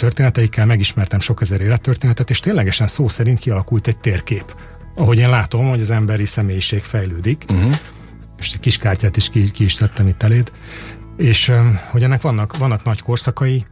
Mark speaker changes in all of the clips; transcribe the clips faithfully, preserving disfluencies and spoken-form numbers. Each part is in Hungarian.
Speaker 1: történeteikkel, megismertem sok ezer élettörténetet, és ténylegesen szó szerint kialakult egy térkép. Ahogy én látom, hogy az emberi személyiség fejlődik, uh-huh. és egy kis kártyát is ki, ki is tettem itt eléd, és hogy ennek vannak, vannak nagy korszakai,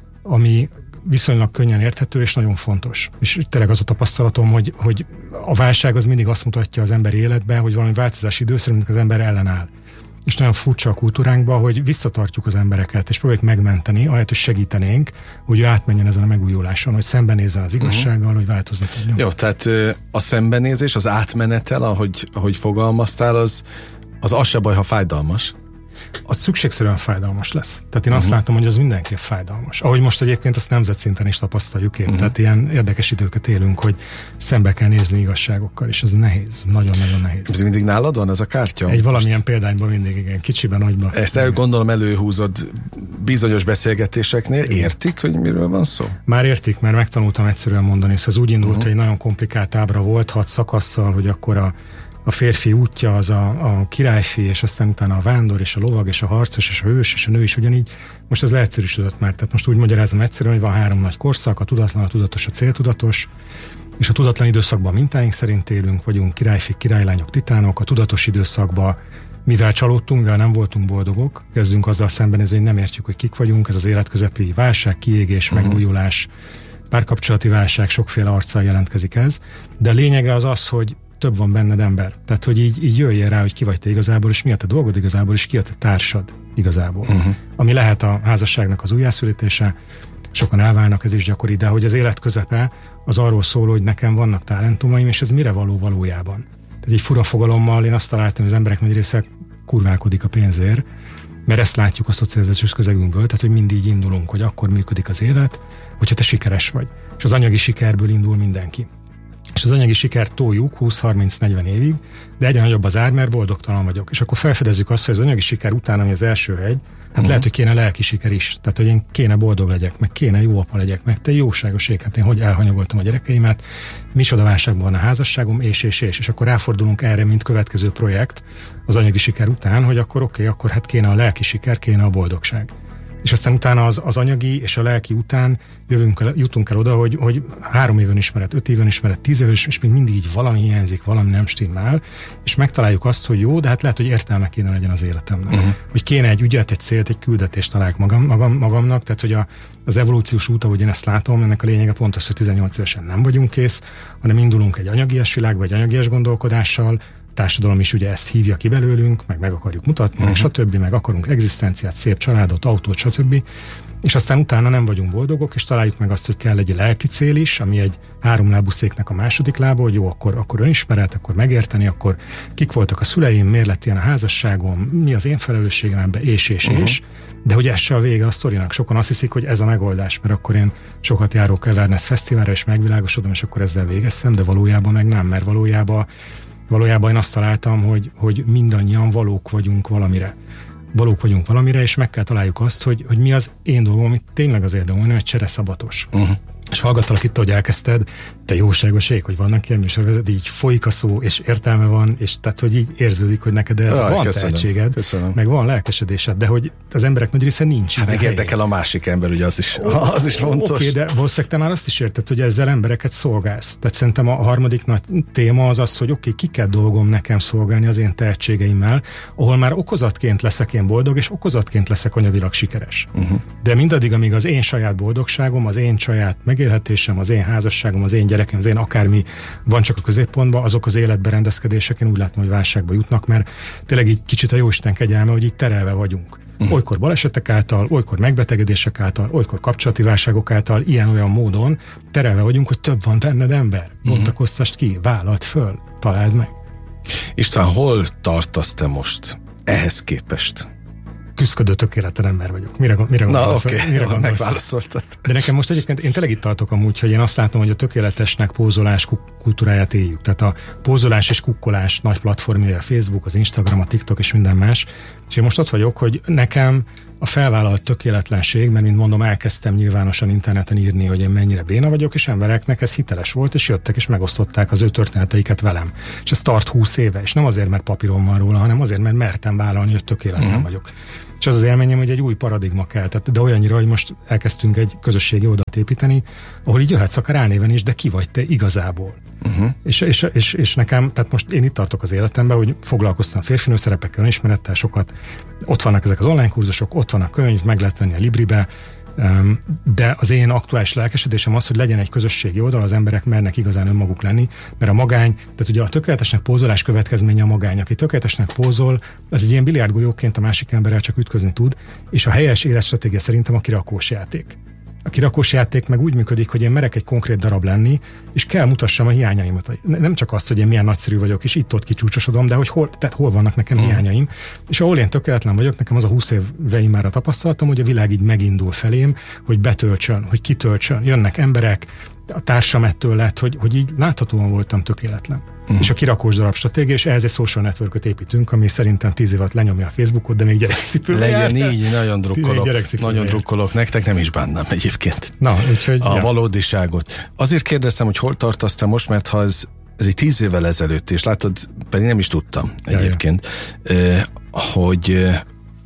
Speaker 1: ami viszonylag könnyen érthető, és nagyon fontos. És tényleg az a tapasztalatom, hogy, hogy a válság az mindig azt mutatja az emberi életben, hogy valami változási időszak, mint az ember ellenáll. És nagyon furcsa a kultúránkban, hogy visszatartjuk az embereket, és próbáljuk megmenteni, ahelyett, hogy segítenénk, hogy ő átmenjen ezen a megújuláson, hogy szembenézzen az igazsággal, uh-huh. hogy változni tudjon. Jó,
Speaker 2: tehát a szembenézés, az átmenetel, ahogy, ahogy fogalmaztál, az, az az se baj, ha fájdalmas.
Speaker 1: Az szükségszerűen fájdalmas lesz. Tehát én azt uh-huh. látom, hogy az mindenképp fájdalmas. Ahogy most egyébként azt nemzetszinten is tapasztaljuk én. Uh-huh. Tehát ilyen érdekes időket élünk, hogy szembe kell nézni igazságokkal, és ez nehéz. Nagyon-nagyon nehéz.
Speaker 2: Ez mindig nálad van ez a kártya?
Speaker 1: Egy valamilyen most példányban mindig, igen. Kicsiben, nagyban.
Speaker 2: Ezt el, gondolom előhúzod bizonyos beszélgetéseknél. Értik, hogy miről van szó?
Speaker 1: Már értik, mert megtanultam egyszerűen mondani. Szóval ez úgy indult, uh-huh. hogy egy nagyon komplikált ábra volt, hat szakasszal, hogy akkor a A férfi útja az a, a királyfi, és aztán utána a vándor, és a lovag, és a harcos, és a hős, és a nő is ugyanígy. Most ez leegyszerűsödött már. Tehát most úgy magyarázom egyszerűen, hogy van három nagy korszak, a tudatlan, a tudatos, a céltudatos, és a tudatlan időszakban mintáink szerint élünk, vagyunk királyfik, királylányok, titánok, a tudatos időszakban, mivel csalódtunk, mivel nem voltunk boldogok, kezdünk azzal szembenézni, hogy nem értjük, hogy kik vagyunk, ez az életközepi válság, kiégés, uh-huh. megújulás, párkapcsolati válság, sokféle arccal jelentkezik ez, de a lényege az az, hogy több van benned ember. Tehát, hogy így, így jöjjél rá, hogy ki vagy te igazából, és mi a te dolgod igazából, és ki a te társad igazából. Uh-huh. Ami lehet a házasságnak az újjászületése, sokan elválnak, ez is gyakori, de hogy az élet közepe az arról szól, hogy nekem vannak talentumaim, és ez mire való valójában. Tehát egy fura fogalommal én azt találtam, hogy az emberek nagy része kurválkodik a pénzért, mert ezt látjuk a szocializációs közegünkből, tehát hogy mindig így indulunk, hogy akkor működik az élet, hogyha te sikeres vagy. És az anyagi sikerből indul mindenki. És az anyagi sikert toljuk húsz-harminc-negyven évig, de egyre nagyobb az ár, mert boldogtalan vagyok. És akkor felfedezzük azt, hogy az anyagi siker után, ami az első hegy, hát uh-huh. lehet, hogy kéne lelki siker is. Tehát, hogy én kéne boldog legyek, meg kéne jó apa legyek, meg te jóságos ég, hát én hogy elhanyagoltam a gyerekeimet, micsoda válságban van a házasságom, és, és, és. És akkor ráfordulunk erre, mint következő projekt az anyagi siker után, hogy akkor oké, okay, akkor hát kéne a lelki siker, kéne a boldogság. És aztán utána az, az anyagi és a lelki után jövünk el, jutunk el oda, hogy, hogy három éven ismeret, öt éven ismeret, tíz éven is, és még mindig így valami hiányzik, valami nem stimmel, és megtaláljuk azt, hogy jó, de hát lehet, hogy értelme kéne legyen az életemnek. Uh-huh. Hogy kéne egy ügyet, egy célt, egy küldetést találjuk magam, magam, magamnak, tehát hogy a, az evolúciós út, ahogy én ezt látom, ennek a lényege pont az, hogy tizennyolc évesen nem vagyunk kész, hanem indulunk egy anyagias világba, vagy anyagias gondolkodással, társadalom is ugye ezt hívja ki belőlünk, meg meg akarjuk mutatni, uh-huh. meg stb., meg akarunk egzisztenciát, szép családot, autót, stb. És aztán utána nem vagyunk boldogok, és találjuk meg azt, hogy kell egy lelki cél is, ami egy háromlábú széknek a második lába, hogy jó, akkor, akkor önismeret, akkor megérteni, akkor kik voltak a szüleim, miért lett ilyen a házasságom, mi az én felelősségem ebbe, és, és, uh-huh. és. De hogy ez se a vége a sztorinak. Sokan azt hiszik, hogy ez a megoldás, mert akkor én sokat járok Everness Fesztiválra, és megvilágosodom, és akkor ezzel végeztem, de valójában meg nem, mert valójában Valójában én azt találtam, hogy, hogy mindannyian valók vagyunk valamire. Valók vagyunk valamire, és meg kell találjuk azt, hogy, hogy mi az én dolgom, amit tényleg az érdemolni, hogy csereszabatos. Uh-huh. És hallgattalak itt, hogy elkezdted, te jóságos ég, hogy vannak ilyen műsorvezetők, így folyik a szó, és értelme van, és tehát, hogy így érződik, hogy neked ez Aj, van köszönöm, tehetséged, köszönöm. Meg van lelkesedésed, de hogy az emberek nagy része nincs.
Speaker 2: Hát meg érdekel a másik ember, ugye az is, az is fontos.
Speaker 1: Oké, okay, de valószínűleg te már azt is érted, hogy ezzel embereket szolgálsz. Tehát szerintem a harmadik nagy téma az az, hogy oké, okay, kiket dolgom nekem szolgálni az én tehetségeimmel, ahol már okozatként leszek én boldog, és okozatként leszek anyagilag sikeres. Uh-huh. De mindaddig, amíg az én saját boldogságom, az én saját megélhetésem, az én házasságom, az én gyerekem, az én akármi van csak a középpontban, azok az életberendezkedések, én úgy látom, hogy válságba jutnak, mert tényleg így kicsit a Jóisten kegyelme, hogy így terelve vagyunk. Uh-huh. Olykor balesetek által, olykor megbetegedések által, olykor kapcsolati válságok által, ilyen-olyan módon terelve vagyunk, hogy több van benned ember. Bontakoztasd uh-huh. ki, vállald föl, találd meg.
Speaker 2: István, hol tartasz te most ehhez képest?
Speaker 1: Küszködő tökéletlen ember vagyok. Mire, mire
Speaker 2: Na
Speaker 1: gondolsz?
Speaker 2: oké,
Speaker 1: okay.
Speaker 2: okay. megválaszoltad.
Speaker 1: De nekem most egyébként, én tényleg itt tartok amúgy, hogy én azt látom, hogy a tökéletesnek pózolás kultúráját éljük. Tehát a pózolás és kukkolás nagy platformja, a Facebook, az Instagram, a TikTok és minden más. És én most ott vagyok, hogy nekem a felvállalt tökéletlenség, mert mint mondom, elkezdtem nyilvánosan interneten írni, hogy én mennyire béna vagyok, és embereknek ez hiteles volt, és jöttek és megosztották az ő történeteiket velem. És ez tart húsz éve, és nem azért, mert papírom van róla, hanem azért, mert mertem vállalni, hogy tökéletlen mm. vagyok. És az az élményem, hogy egy új paradigma kell, tehát, de olyannyira, hogy most elkezdtünk egy közösségi oldalt építeni, ahol így jöhetsz akár álnéven is, de ki vagy te igazából. Uh-huh. És, és, és, és nekem, tehát most én itt tartok az életemben, hogy foglalkoztam férfinő szerepekkel, önismerettel sokat, ott vannak ezek az online kurzusok, ott van a könyv, meg lehet venni a Libribe, de az én aktuális lelkesedésem az, hogy legyen egy közösségi oldal, az emberek mernek igazán önmaguk lenni, mert a magány, tehát ugye a tökéletesnek pózolás következménye a magány, aki tökéletesnek pózol, az egy ilyen biliárdgolyóként a másik emberrel csak ütközni tud, és a helyes életstratégia szerintem a kirakós játék. A kirakós játék meg úgy működik, hogy én merek egy konkrét darab lenni, és kell mutassam a hiányaimat. Nem csak azt, hogy én milyen nagyszerű vagyok, és itt-ott kicsúcsosodom, de hogy hol, tehát hol vannak nekem hmm. hiányaim. És ahol én tökéletlen vagyok, nekem az a húsz éveim már a tapasztalatom, hogy a világ így megindul felém, hogy betöltsön, hogy kitöltsön. Jönnek emberek, a társam ettől lett, hogy, hogy így láthatóan voltam tökéletlen. Mm. És a kirakós darab stratégia, és ehhez egy social networköt építünk, ami szerintem tíz év alatt lenyomja a Facebookot, de még gyerekszipőre.
Speaker 2: Legyen így, nagyon drukkolok. Nagyon drukkolok nektek, nem is bánnám egyébként.
Speaker 1: Na, úgyhogy,
Speaker 2: a
Speaker 1: ja.
Speaker 2: valódiságot. Azért kérdeztem, hogy hol tartasz te most, mert ha ez, ez egy tíz évvel ezelőtt, és látod, pedig nem is tudtam egyébként, ja, ja. Eh, hogy eh,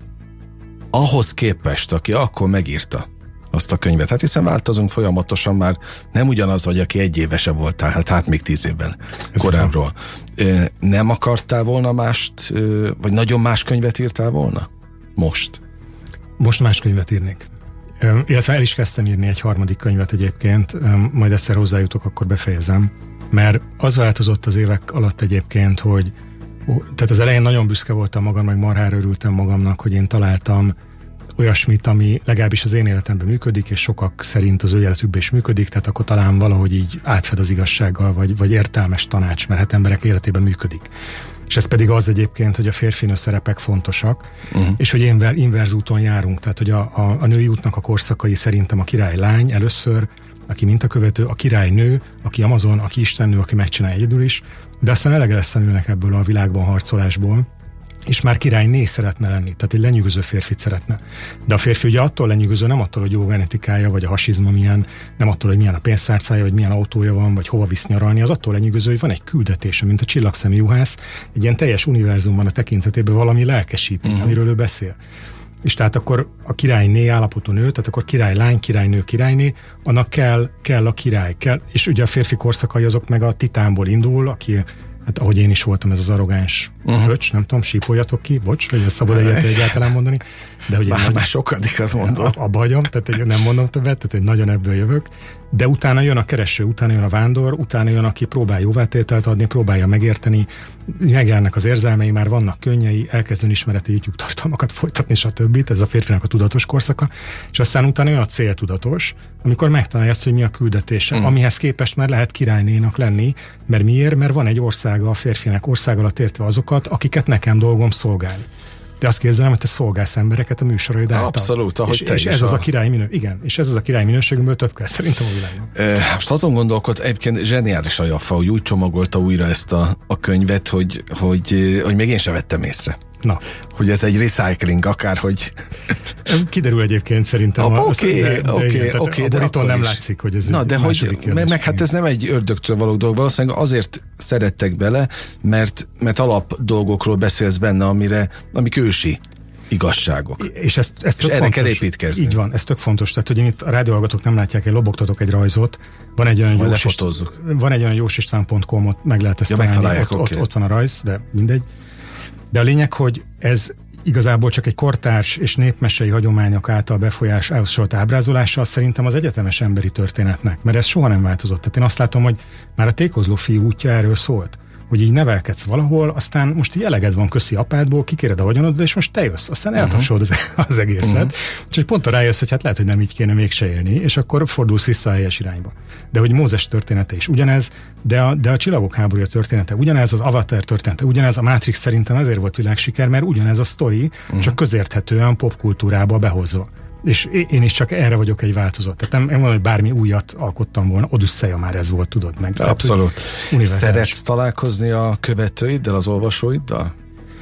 Speaker 2: ahhoz képest, aki akkor megírta azt a könyvet. Hát hiszen változunk folyamatosan, már nem ugyanaz vagy, aki egy évese voltál, hát, hát még tíz évvel ez korábbról. Van. Nem akartál volna mást, vagy nagyon más könyvet írtál volna? Most?
Speaker 1: Most más könyvet írnék. Illetve el is kezdtem írni egy harmadik könyvet egyébként, majd egyszer hozzájutok, akkor befejezem. Mert az változott az évek alatt egyébként, hogy tehát az elején nagyon büszke voltam magam, meg marhára örültem magamnak, hogy én találtam olyasmit, ami legalábbis az én életemben működik, és sokak szerint az ő életükben is működik, tehát akkor talán valahogy így átfed az igazsággal, vagy, vagy értelmes tanács, mert hát emberek életében működik. És ez pedig az egyébként, hogy a férfinő szerepek fontosak, uh-huh. és hogy én inverz úton járunk, tehát hogy a, a, a női útnak a korszakai szerintem a királylány először, aki mintakövető, a királynő, aki Amazon, aki istennő, aki megcsinál egyedül is, de aztán elege lesz a nőnek ebből a világban harcolásból, és már királyné szeretne lenni, tehát egy lenyűgöző férfit szeretne. De a férfi ugye attól lenyűgöző, nem attól, hogy jó genetikája, vagy a hasizma milyen, nem attól, hogy milyen a pénztárcája, vagy milyen autója van, vagy hova visz nyaralni, az attól lenyűgöző, hogy van egy küldetése, mint a csillagszemű juhász, egy ilyen teljes univerzumban a tekintetében valami lelkesíti, uh-huh. amiről ő beszél. És tehát akkor a királyné állapotú nő, tehát akkor királylány, királynő, királyné, annak kell, kell a király, kell, és ugye a férfi korszakai azok meg a titánból indul, aki hát ahogy én is voltam, ez az arrogáns uh-huh. pöcs, nem tudom, sípoljatok ki, bocs, vagy ez szabad egyet egyáltalán mondani. De hogy
Speaker 2: már, már sokadik, azt mondod.
Speaker 1: Abba hagyom, tehát nem mondom többet, tehát hogy nagyon ebből jövök. De utána jön a kereső, utána jön a vándor, utána jön, aki próbál jóvátételt adni, próbálja megérteni, megjelennek az érzelmei, már vannak könnyei, elkezd önismereti YouTube tartalmakat folytatni, stb. Ez a férfinak a tudatos korszaka, és aztán utána jön a céltudatos, amikor megtalálja azt, hogy mi a küldetése, mm. amihez képest már lehet királynénak lenni, mert miért? Mert van egy országa a férfinek, ország alatt értve azokat, akiket nekem dolgom szolgálni. De azt képzelem, hogy te szolgálsz embereket a műsoraid által.
Speaker 2: Abszolút, ahogy
Speaker 1: és,
Speaker 2: te
Speaker 1: és
Speaker 2: is
Speaker 1: ez
Speaker 2: a...
Speaker 1: az a király minő... Igen, és ez az a király minőségünkből több kell szerintem a világon.
Speaker 2: E, most azon gondolkod, egyébként zseniális a Jaffa, hogy úgy csomagolta újra ezt a, a könyvet, hogy, hogy, hogy még én sem vettem észre.
Speaker 1: Na.
Speaker 2: Hogy ez egy recycling, akárhogy...
Speaker 1: Kiderül egyébként szerintem.
Speaker 2: Oké, oké, oké.
Speaker 1: A borítón nem látszik, hogy ez
Speaker 2: Na, de hogy, meg, meg hát ez nem egy ördögtől való dolog, valószínűleg azért szerettek bele, mert, mert alap dolgokról beszélsz benne, amire, amik ősi igazságok.
Speaker 1: És, ezt, ezt
Speaker 2: és erre fontos. Kell építkezni.
Speaker 1: Így van, ez tök fontos. Tehát, hogy én itt a rádióhallgatók nem látják, hogy lobogtatok egy rajzot. Van egy olyan Jós István, van egy olyan jósistván pont com-ot, meg lehet ezt
Speaker 2: ja,
Speaker 1: találni. Ott,
Speaker 2: okay.
Speaker 1: ott, ott van a rajz, de mindegy. De a lényeg, hogy ez igazából csak egy kortárs és népmesei hagyományok által befolyásolt ábrázolása, az szerintem az egyetemes emberi történetnek, mert ez soha nem változott. Tehát én azt látom, hogy már a tékozló fiú útja erről szólt, hogy így nevelkedsz valahol, aztán most így eleged van köszi apádból, kikéred a vagyonod, és most te jössz, aztán eltapsolod az, az egészet, uh-huh. és hogy pont rájössz, hogy hát lehet, hogy nem így kéne mégse élni, és akkor fordulsz vissza a helyes irányba. De hogy Mózes története is ugyanez, de a, de a Csillagok háborúja története ugyanez, az Avatar története ugyanez, a Matrix szerintem azért volt világsiker, mert ugyanez a sztori, uh-huh. csak közérthetően popkultúrába behozva. És én is csak erre vagyok egy változat. Tehát nem, nem mondom, hogy bármi újat alkottam volna, Odüsszeja már ez volt, tudod meg.
Speaker 2: Abszolút. Tehát, szeretsz találkozni a követőiddel, az olvasóiddal?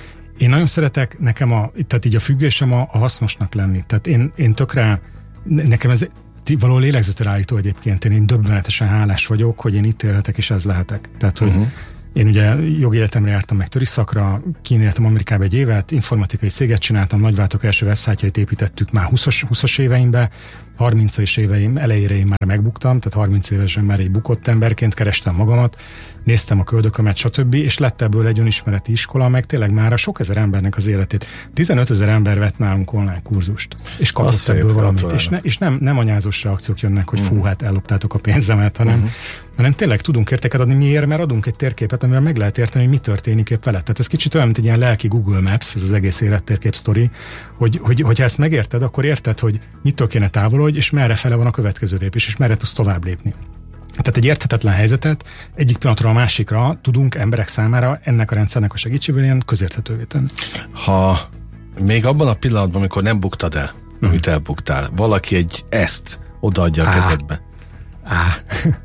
Speaker 1: Én nagyon szeretek, nekem a, tehát így a függésem a, a hasznosnak lenni. Tehát én, én tökre, nekem ez való lélegzetre állító egyébként, én, én döbbenetesen hálás vagyok, hogy én itt élhetek és ez lehetek. Tehát, hogy uh-huh. Én ugye jogi egyetemre jártam meg töriszakra, kínéltem Amerikába egy évet, informatikai céget csináltam, nagyváltók első websájtjait építettük már húszas éveimben, harmincas éveim elejére én már megbuktam, tehát harminc évesen már egy bukott emberként kerestem magamat, néztem a köldökömet, stb. És lett ebből egy önismereti iskola, meg tényleg már a sok ezer embernek az életét. tizenötezer ember vett nálunk online kurzust, és kapott
Speaker 2: az
Speaker 1: ebből
Speaker 2: szép,
Speaker 1: valamit.
Speaker 2: gratulálok.
Speaker 1: És, ne, és nem, nem anyázós reakciók jönnek, hogy
Speaker 2: Uh-huh.
Speaker 1: fú, hát elloptátok a pénzemet, hanem, uh-huh. hanem tényleg tudunk értéket adni. Miért? Mert adunk egy térképet, amivel meg lehet érteni, hogy mi történik épp veled. Tehát ez kicsit olyan, mint egy ilyen lelki Google Maps, ez az egész élettérkép sztori, hogy, hogy, hogyha ezt megérted, akkor érted, hogy mitől kéne távolodj, és merre fele van a következő lépés, és merre tudsz tovább lépni. Tehát egy érthetetlen helyzetet egyik pillanatról a másikra tudunk emberek számára ennek a rendszernek a segítségével ilyen közérthetővé tenni.
Speaker 2: Ha még abban a pillanatban, amikor nem buktad el,
Speaker 1: Mhm.
Speaker 2: amit elbuktál, valaki egy ezt odaadja a
Speaker 1: Á.
Speaker 2: kezedbe.
Speaker 1: Á,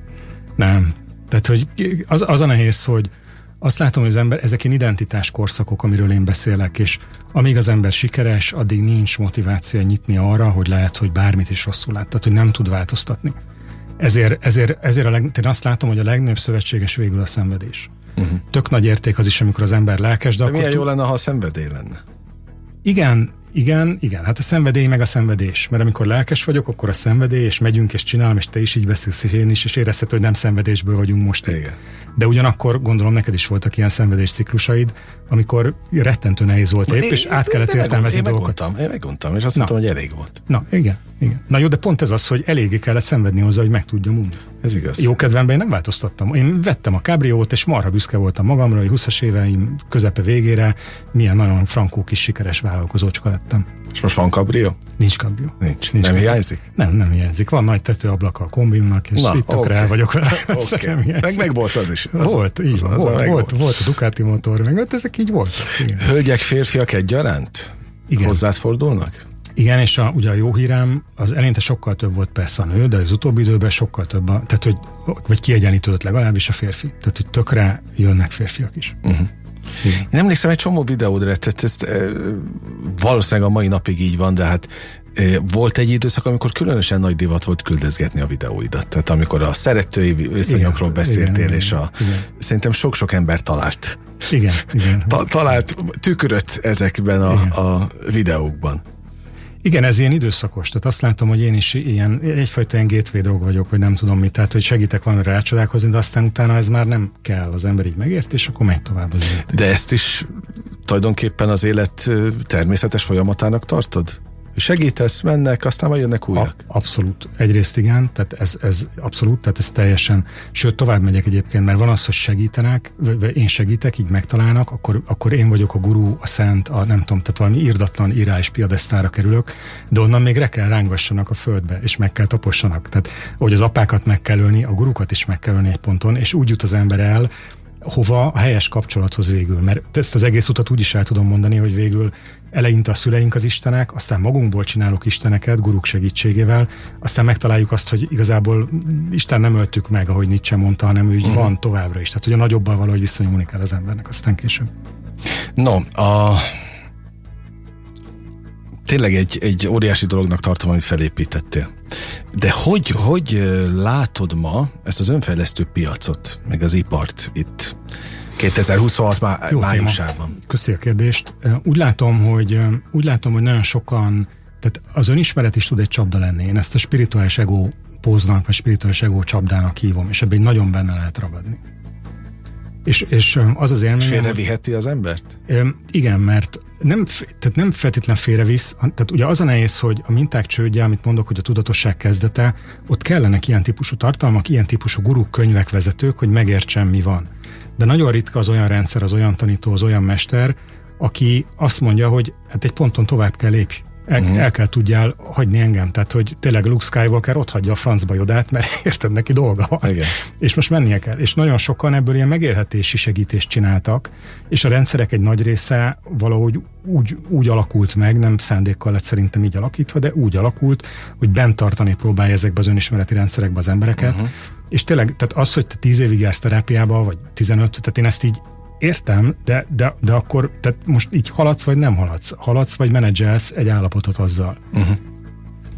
Speaker 1: nem. Tehát, hogy az, az a nehéz, hogy azt látom, hogy az ember, ezek ilyen identitás korszakok, amiről én beszélek, és amíg az ember sikeres, addig nincs motiváció nyitni arra, hogy lehet, hogy bármit is rosszul lát, tehát, hogy nem tud változtatni. Ezért, ezért, ezért a leg, én azt látom, hogy a legnagyobb szövetséges végül a szenvedés. Uh-huh. Tök nagy érték az is, amikor az ember lelkes, de,
Speaker 2: De
Speaker 1: akkor
Speaker 2: milyen
Speaker 1: tud...
Speaker 2: jó lenne, ha a szenvedély lenne.
Speaker 1: Igen, igen, igen. Hát a szenvedély meg a szenvedés. Mert amikor lelkes vagyok, akkor a szenvedély, és megyünk, és csinálom, és te is így beszélsz, és én is, és érezhető, hogy nem szenvedésből vagyunk most.
Speaker 2: Igen.
Speaker 1: De ugyanakkor gondolom neked is voltak ilyen szenvedés ciklusaid, amikor rettentő nehéz volt épp, és át kellett értelmezni dolgokat.
Speaker 2: Én meguntam, én meguntam, és azt
Speaker 1: Na.
Speaker 2: mondtam, hogy elég volt.
Speaker 1: Na, igen, igen. Na jó, de pont ez az, hogy eléggé kellett szenvedni hozzá, hogy meg tudjam unni.
Speaker 2: Ez igaz.
Speaker 1: Jó kedvemben én nem változtattam. Én vettem a Cabrio-t, és marha büszke voltam magamra, hogy húszas éveim közepe végére milyen nagyon frankó kis sikeres vállalkozócska lettem.
Speaker 2: És most van Cabrio?
Speaker 1: Nincs Cabrio.
Speaker 2: Nincs.
Speaker 1: Nincs
Speaker 2: Nem
Speaker 1: Cabrio.
Speaker 2: hiányzik?
Speaker 1: Nem, nem hiányzik. Van nagy tetőablaka a kombimnak, és
Speaker 2: Na,
Speaker 1: itt tökre
Speaker 2: oké.
Speaker 1: el vagyok vele.
Speaker 2: Oké.
Speaker 1: Nem hiányzik.
Speaker 2: Meg, meg volt az is. Az,
Speaker 1: Volt, így
Speaker 2: az,
Speaker 1: van,
Speaker 2: az,
Speaker 1: volt,
Speaker 2: meg
Speaker 1: volt, volt a Ducati motor, meg ott ezek így voltak. Igen,
Speaker 2: Hölgyek, férfiak egyaránt?
Speaker 1: Igen.
Speaker 2: Hozzád fordulnak?
Speaker 1: Igen, és a, ugye a jó hírem, az eleinte sokkal több volt persze a nő, de az utóbbi időben sokkal több, a, tehát hogy, vagy kiegyenlítődött legalábbis a férfi. Tehát, hogy tökre jönnek férfiak is.
Speaker 2: Uh-huh. Én emlékszem, egy csomó videódra, tehát ezt e, valószínűleg a mai napig így van, de hát e, volt egy időszak, amikor különösen nagy divat volt küldözgetni a videóidat. Tehát amikor a szeretői viszonyokról
Speaker 1: Igen,
Speaker 2: beszéltél,
Speaker 1: igen,
Speaker 2: és a,
Speaker 1: igen.
Speaker 2: szerintem sok-sok ember talált.
Speaker 1: Igen, igen.
Speaker 2: Ta, talált tükröt ezekben a, a videókban.
Speaker 1: Igen, ez ilyen időszakos. Tehát azt látom, hogy én is ilyen, egyfajta ilyen gateway drog vagyok, vagy nem tudom mit. Tehát, hogy segítek valamire rácsodálkozni, de aztán utána ez már nem kell. Az ember így megért, és akkor megy tovább az élet.
Speaker 2: De ezt is tulajdonképpen az élet természetes folyamatának tartod? Segítesz, mennek, aztán majd jönnek újak.
Speaker 1: A, abszolút. Egyrészt igen, tehát ez, ez abszolút, tehát ez teljesen, sőt tovább megyek egyébként, mert van az, hogy segítenek, vagy én segítek, így megtalálnak, akkor, akkor én vagyok a gurú, a szent, a nem tudom, tehát valami irdatlan írás piadesztára kerülök, de onnan még re kell rángassanak a földbe, és meg kell tapossanak. Tehát, hogy az apákat meg kell ölni, a gurukat is meg kell ölni egy ponton, és úgy jut az ember el, hova a helyes kapcsolathoz végül. Mert ezt az egész utat úgy is el tudom mondani, hogy végül eleinte a szüleink az istenek, aztán magunkból csinálunk isteneket, guruk segítségével, aztán megtaláljuk azt, hogy igazából Isten nem öltük meg, ahogy Nietzsche mondta, hanem úgy uh-huh. van továbbra is. Tehát, hogy a nagyobbal valahogy viszonyulni kell az embernek, aztán később.
Speaker 2: No, a... tényleg egy, egy óriási dolognak tartom, amit felépítettél. De hogy, hogy látod ma ezt az önfejlesztő piacot, meg az ipart itt kétezer-huszonhat má, májusában?
Speaker 1: Köszi a kérdést. Úgy látom, hogy, úgy látom, hogy nagyon sokan, tehát az önismeret is tud egy csapda lenni. Én ezt a spirituális ego póznak, vagy spirituális ego csapdának hívom, és ebben nagyon benne lehet ragadni. És, és az az élmény...
Speaker 2: Félreviheti az embert?
Speaker 1: Igen, mert nem, tehát nem feltétlen félrevisz, tehát ugye az a nehéz, hogy a minták csődje, amit mondok, hogy a tudatosság kezdete, ott kellenek ilyen típusú tartalmak, ilyen típusú guruk, könyvek, vezetők, hogy megértsen, mi van. De nagyon ritka az olyan rendszer, az olyan tanító, az olyan mester, aki azt mondja, hogy hát egy ponton tovább kell lépj. El, uh-huh. el kell tudjál hagyni engem. Tehát, hogy tényleg Luke Skywalker ott hagyja a francba Jodát, mert érted, neki dolga van. Igen. És most mennie kell. És nagyon sokan ebből ilyen megélhetési segítést csináltak, és a rendszerek egy nagy része valahogy úgy, úgy alakult meg, nem szándékkal lett szerintem így alakítva, de úgy alakult, hogy bent tartani próbálja ezekbe az önismereti rendszerekbe az embereket. Uh-huh. És tényleg, tehát az, hogy te tíz évig jársz terápiába, vagy tizenöt, tehát én ezt így értem, de, de, de akkor tehát most így haladsz, vagy nem haladsz? Haladsz, vagy menedzselsz egy állapotot azzal? Uh-huh.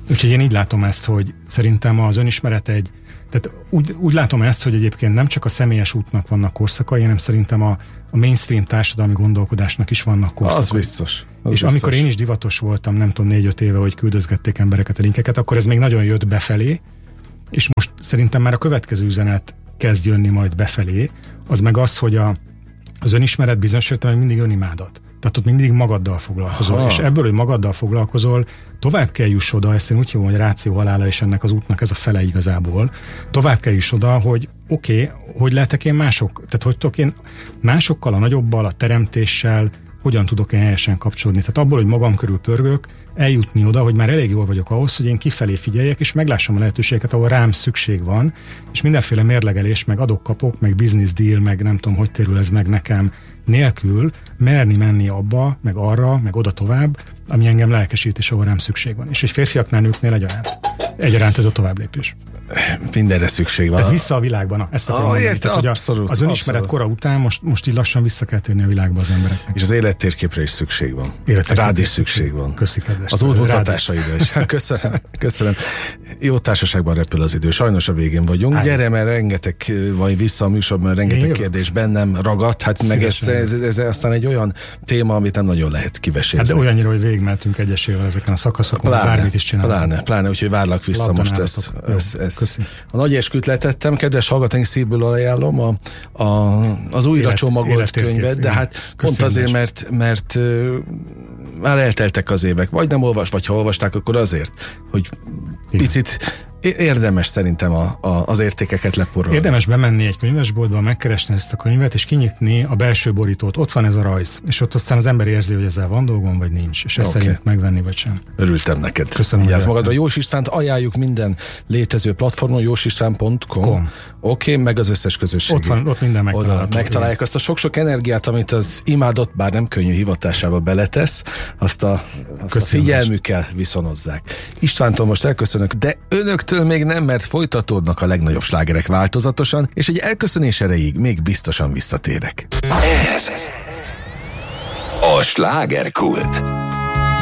Speaker 1: Úgyhogy én így látom ezt, hogy szerintem az önismeret egy, tehát úgy, úgy látom ezt, hogy egyébként nem csak a személyes útnak vannak korszakai, hanem szerintem a, a mainstream társadalmi gondolkodásnak is vannak korszakai.
Speaker 2: Az biztos. Az
Speaker 1: és
Speaker 2: biztos.
Speaker 1: amikor én is divatos voltam, nem tudom, négy-öt éve, hogy küldözgették embereket a linkeket, akkor ez még nagyon jött befelé, és most szerintem már a következő üzenet kezd jönni majd befelé, az meg az, hogy a, az önismeret bizonyos értelemben mindig önimádat. Tehát ott mindig magaddal foglalkozol. Aha. És ebből, hogy magaddal foglalkozol, tovább kell juss oda, ezt én úgy hívom, hogy ráció halála, és ennek az útnak ez a fele igazából. Tovább kell juss oda, hogy oké, okay, hogy lehetek én mások, tehát hogy tudok én másokkal, a nagyobbal, a teremtéssel, hogyan tudok én helyesen kapcsolódni. Tehát abból, hogy magam körül pörgök, eljutni oda, hogy már elég jól vagyok ahhoz, hogy én kifelé figyeljek, és meglássam a lehetőségeket, ahol rám szükség van, és mindenféle mérlegelés, meg adok-kapok, meg business deal, meg nem tudom, hogy térül ez meg nekem nélkül, merni menni abba, meg arra, meg oda tovább, ami engem lelkesít, és ahol rám szükség van. És egy férfiaknál, nőknél egyaránt. Egyaránt ez a továbblépés.
Speaker 2: Mindenre szükség van.
Speaker 1: Tehát vissza a világban. Ezt akarom mondani.
Speaker 2: Érte,
Speaker 1: Tehát, hogy
Speaker 2: abszolút,
Speaker 1: a, az önismeret abszolút. Kora után most, most így lassan vissza kell térni a világba az embereknek.
Speaker 2: És az élettérképre is szükség van. Rád is szükség van.
Speaker 1: Köszi, kedves.
Speaker 2: Az útmutatásaidra is. Köszönöm. Köszönöm. Jó társaságban repül az idő. Sajnos a végén vagyunk. Állj. Gyere, mert rengeteg, vagy vissza a műsorban, rengeteg kérdés bennem ragadt. Hát szívesen. Meg ez, ez, ez, ez aztán egy olyan téma, amit nem nagyon lehet kivesézni.
Speaker 1: Hát de olyannyira, hogy végigmentünk egyesével ezeken a szakaszokon, bármit is csinálunk.
Speaker 2: Pláne, pláne, úgyhogy várlak vissza Labdan most ezt. Ez, ez. A nagy esküt letettem, kedves hallgatóink, szívből ajánlom a, a, az újra Élet, csomagolt könyvet, de hát Köszönöm pont azért, mert, mert uh, már elteltek az évek, vagy nem olvas, vagy ha olvasták, akkor azért, hogy Igen. picit érdemes szerintem a, a, az értékeket leporolni.
Speaker 1: Érdemes bemenni egy könyvesboltba, megkeresni ezt a könyvet, és kinyitni a belső borítót. Ott van ez a rajz, és ott aztán az ember érzi, hogy ezzel van dolgom, vagy nincs, és ezt okay. szerint megvenni, vagy sem.
Speaker 2: Örültem neked.
Speaker 1: Köszönöm.
Speaker 2: Vigyázz magadra. Jós Istvánt ajánljuk minden létező platformon, jósistván pont com. Oké, okay, meg az összes közösség.
Speaker 1: Ott van, ott minden megtalálható.
Speaker 2: Megtalálják azt a sok-sok energiát, amit az imádott, bár nem könnyű hivatásába beletesz, azt a, azt a figyelmükkel viszonozzák. Istvántól most elköszönök, de önöktől még nem, mert folytatódnak a legnagyobb slágerek változatosan, és egy elköszönés erejéig még biztosan visszatérek.
Speaker 3: Ez a slágerkult.